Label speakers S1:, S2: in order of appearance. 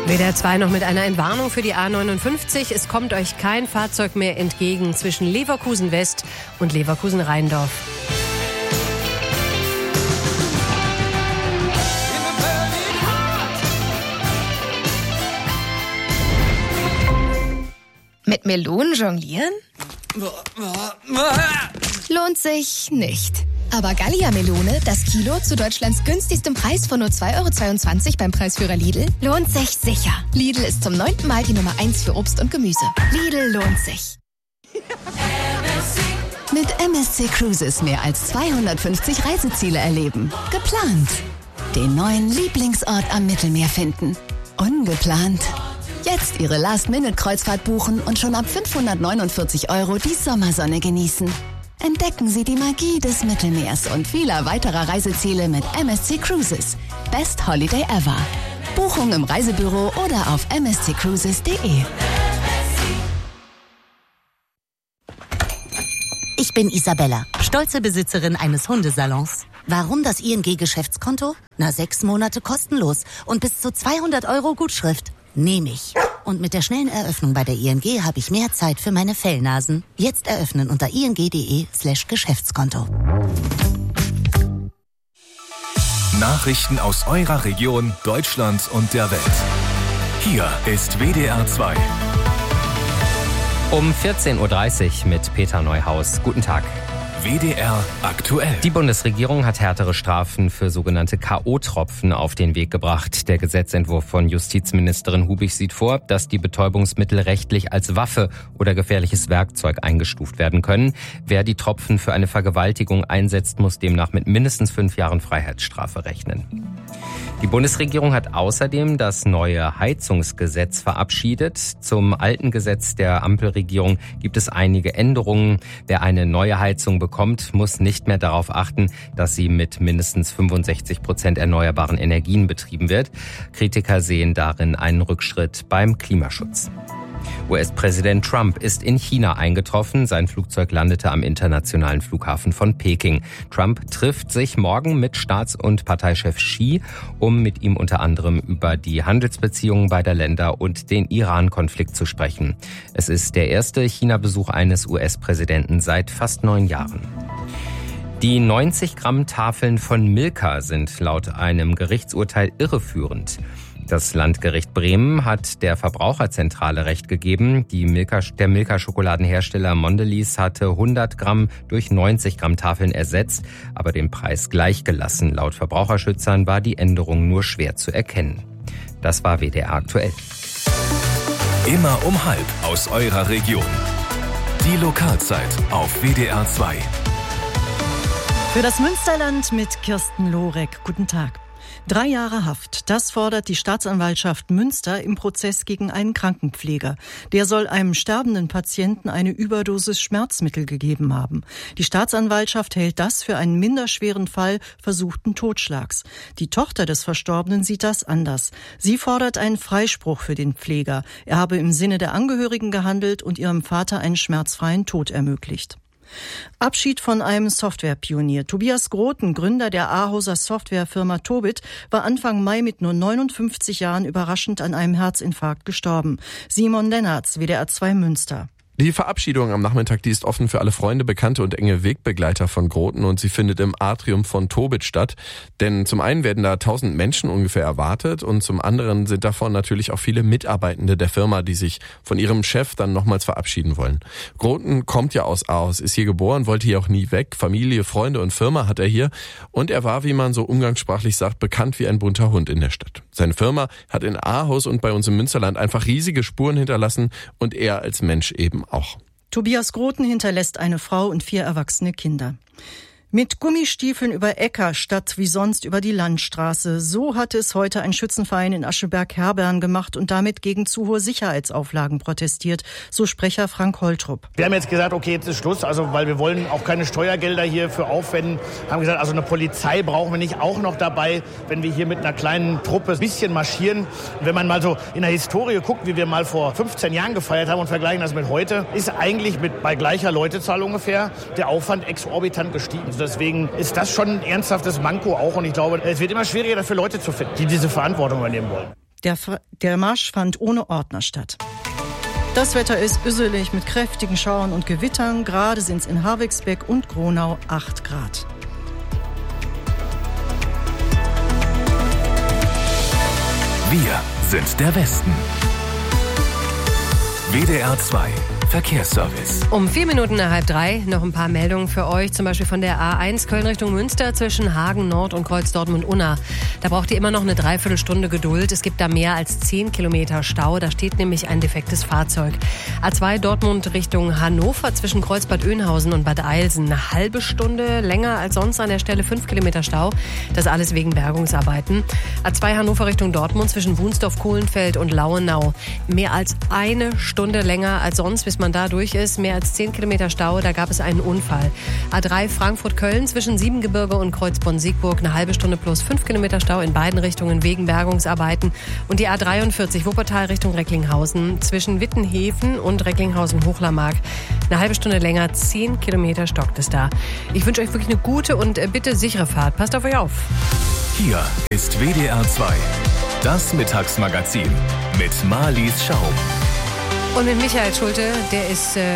S1: WDR 2 noch mit einer Entwarnung für die A59. Es kommt euch kein Fahrzeug mehr entgegen zwischen Leverkusen West und Leverkusen Rheindorf.
S2: Mit Melonen jonglieren? Lohnt sich nicht. Aber Gallia-Melone, das Kilo zu Deutschlands günstigstem Preis von nur 2,22 € beim Preisführer Lidl, lohnt sich sicher. Lidl ist zum 9. Mal die Nummer 1 für Obst und Gemüse. Lidl lohnt sich.
S3: Mit MSC Cruises mehr als 250 Reiseziele erleben. Geplant. Den neuen Lieblingsort am Mittelmeer finden. Ungeplant. Jetzt Ihre Last-Minute-Kreuzfahrt buchen und schon ab 549 € die Sommersonne genießen. Entdecken Sie die Magie des Mittelmeers und vieler weiterer Reiseziele mit MSC Cruises. Best Holiday ever. Buchung im Reisebüro oder auf msccruises.de.
S4: Ich bin Isabella, stolze Besitzerin eines Hundesalons. Warum das ING-Geschäftskonto? 6 Monate kostenlos und bis zu 200 € Gutschrift. Nehme ich. Und mit der schnellen Eröffnung bei der ING habe ich mehr Zeit für meine Fellnasen. Jetzt eröffnen unter ing.de/Geschäftskonto.
S5: Nachrichten aus eurer Region, Deutschland und der Welt. Hier ist WDR 2.
S6: Um 14.30 Uhr mit Peter Neuhaus. Guten Tag.
S5: WDR aktuell.
S6: Die Bundesregierung hat härtere Strafen für sogenannte K.O.-Tropfen auf den Weg gebracht. Der Gesetzentwurf von Justizministerin Hubig sieht vor, dass die Betäubungsmittel rechtlich als Waffe oder gefährliches Werkzeug eingestuft werden können. Wer die Tropfen für eine Vergewaltigung einsetzt, muss demnach mit mindestens 5 Jahren Freiheitsstrafe rechnen. Die Bundesregierung hat außerdem das neue Heizungsgesetz verabschiedet. Zum alten Gesetz der Ampelregierung gibt es einige Änderungen. Wer eine neue Heizung bekommt, muss nicht mehr darauf achten, dass sie mit mindestens 65% erneuerbaren Energien betrieben wird. Kritiker sehen darin einen Rückschritt beim Klimaschutz. US-Präsident Trump ist in China eingetroffen. Sein Flugzeug landete am internationalen Flughafen von Peking. Trump trifft sich morgen mit Staats- und Parteichef Xi, um mit ihm unter anderem über die Handelsbeziehungen beider Länder und den Iran-Konflikt zu sprechen. Es ist der erste China-Besuch eines US-Präsidenten seit fast 9 Jahren. Die 90-Gramm-Tafeln von Milka sind laut einem Gerichtsurteil irreführend. Das Landgericht Bremen hat der Verbraucherzentrale Recht gegeben. Der Milka-Schokoladenhersteller Mondelez hatte 100 Gramm durch 90 Gramm Tafeln ersetzt, aber den Preis gleich gelassen. Laut Verbraucherschützern war die Änderung nur schwer zu erkennen. Das war WDR aktuell.
S5: Immer um 12:30 aus eurer Region. Die Lokalzeit auf WDR 2.
S7: Für das Münsterland mit Kirsten Lorek. Guten Tag. 3 Jahre Haft, das fordert die Staatsanwaltschaft Münster im Prozess gegen einen Krankenpfleger. Der soll einem sterbenden Patienten eine Überdosis Schmerzmittel gegeben haben. Die Staatsanwaltschaft hält das für einen minderschweren Fall versuchten Totschlags. Die Tochter des Verstorbenen sieht das anders. Sie fordert einen Freispruch für den Pfleger. Er habe im Sinne der Angehörigen gehandelt und ihrem Vater einen schmerzfreien Tod ermöglicht. Abschied von einem Softwarepionier. Tobias Groten, Gründer der Aarhuser Softwarefirma Tobit, war Anfang Mai mit nur 59 Jahren überraschend an einem Herzinfarkt gestorben. Simon Lennartz, WDR 2 Münster.
S8: Die Verabschiedung am Nachmittag, die ist offen für alle Freunde, Bekannte und enge Wegbegleiter von Groten und sie findet im Atrium von Tobit statt. Denn zum einen werden da 1000 Menschen ungefähr erwartet und zum anderen sind davon natürlich auch viele Mitarbeitende der Firma, die sich von ihrem Chef dann nochmals verabschieden wollen. Groten kommt ja aus Aarhus, ist hier geboren, wollte hier auch nie weg. Familie, Freunde und Firma hat er hier und er war, wie man so umgangssprachlich sagt, bekannt wie ein bunter Hund in der Stadt. Seine Firma hat in Aarhus und bei uns im Münsterland einfach riesige Spuren hinterlassen und er als Mensch eben auch.
S7: Tobias Groten hinterlässt eine Frau und 4 erwachsene Kinder. Mit Gummistiefeln über Äcker statt wie sonst über die Landstraße. So hatte es heute ein Schützenverein in Ascheberg-Herbern gemacht und damit gegen zu hohe Sicherheitsauflagen protestiert, so Sprecher Frank Holtrup.
S9: Wir haben jetzt gesagt, okay, jetzt ist Schluss, also weil wir wollen auch keine Steuergelder hierfür aufwenden. Haben gesagt, also eine Polizei brauchen wir nicht auch noch dabei, wenn wir hier mit einer kleinen Truppe ein bisschen marschieren. Und wenn man mal so in der Historie guckt, wie wir mal vor 15 Jahren gefeiert haben und vergleichen das mit heute, ist eigentlich bei gleicher Leutezahl ungefähr der Aufwand exorbitant gestiegen. Deswegen ist das schon ein ernsthaftes Manko auch und ich glaube, es wird immer schwieriger dafür Leute zu finden, die diese Verantwortung übernehmen wollen.
S7: Der Marsch fand ohne Ordner statt. Das Wetter ist üsselig mit kräftigen Schauern und Gewittern. Gerade sind es in Havixbeck und Gronau 8 Grad.
S5: Wir sind der Westen. WDR 2 Verkehrsservice.
S1: Um 4 Minuten nach 2:30 noch ein paar Meldungen für euch, zum Beispiel von der A1 Köln Richtung Münster zwischen Hagen Nord und Kreuz Dortmund-Unna. Da braucht ihr immer noch eine Dreiviertelstunde Geduld. Es gibt da mehr als 10 Kilometer Stau. Da steht nämlich ein defektes Fahrzeug. A2 Dortmund Richtung Hannover zwischen Kreuzbad Oeynhausen und Bad Eilsen. Eine halbe Stunde länger als sonst an der Stelle, 5 Kilometer Stau. Das alles wegen Bergungsarbeiten. A2 Hannover Richtung Dortmund zwischen Wunsdorf, Kohlenfeld und Lauenau. Mehr als eine Stunde länger als sonst, bis man da durch ist. Mehr als 10 Kilometer Stau, da gab es einen Unfall. A3 Frankfurt-Köln zwischen Siebengebirge und Kreuzbonn-Siegburg. Eine halbe Stunde plus 5 Kilometer Stau in beiden Richtungen wegen Bergungsarbeiten. Und die A43 Wuppertal Richtung Recklinghausen zwischen Wittenhäfen und Recklinghausen-Hochlermark. Eine halbe Stunde länger, 10 Kilometer stockt es da. Ich wünsche euch wirklich eine gute und bitte sichere Fahrt. Passt auf euch auf.
S5: Hier ist WDR 2, das Mittagsmagazin mit Marlies Schaub.
S1: Und mit Michael Schulte, der ist